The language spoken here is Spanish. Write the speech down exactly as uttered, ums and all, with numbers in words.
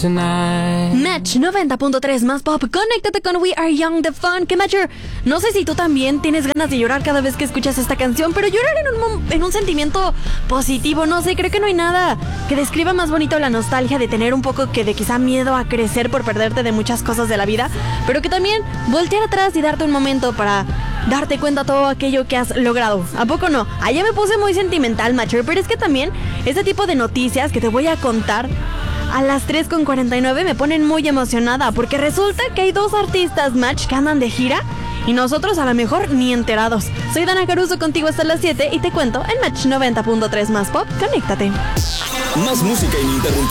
tonight. Match noventa punto tres más pop. Conéctate con We Are Young, The Fun. Que Matcher, no sé si tú también tienes ganas de llorar cada vez que escuchas esta canción, pero llorar en un, en un sentimiento positivo, no sé, creo que no hay nada que describa más bonito la nostalgia de tener un poco que de quizá miedo a crecer por perderte de muchas cosas de la vida, pero que también voltear atrás y darte un momento para darte cuenta de todo aquello que has logrado. ¿A poco no? Allá me puse muy sentimental, Matcher, pero es que también este tipo de noticias que te voy a contar a las tres con cuarenta y nueve me ponen muy emocionada, porque resulta que hay dos artistas, Match, que andan de gira y nosotros a lo mejor ni enterados. Soy Dana Caruso, contigo hasta las siete y te cuento en Match noventa punto tres más pop. Conéctate. Más música ininterrumpida.